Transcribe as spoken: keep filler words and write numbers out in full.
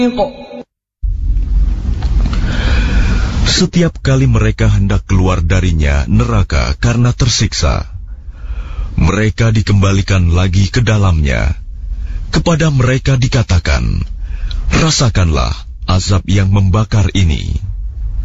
Setiap kali mereka hendak keluar darinya neraka karena tersiksa, mereka dikembalikan lagi ke dalamnya. Kepada mereka dikatakan, rasakanlah azab yang membakar ini.